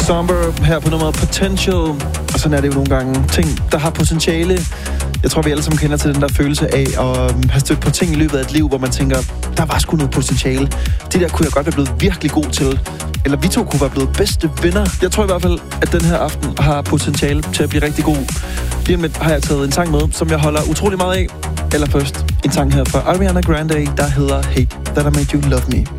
Somber her på nummeret Potential. Og sådan er det jo nogle gange. Ting, der har potentiale. Jeg tror, vi alle sammen kender til den der følelse af at have stødt på ting i løbet af et liv, hvor man tænker, der var sgu noget potentiale. Det der kunne jeg godt være blevet virkelig god til. Eller vi to kunne være blevet bedste venner. Jeg tror i hvert fald, at den her aften har potentiale til at blive rigtig god. Lige om lidt har jeg taget en sang med, som jeg holder utrolig meget af. Eller først en sang her fra Ariana Grande, der hedder Hate That I Made You Love Me.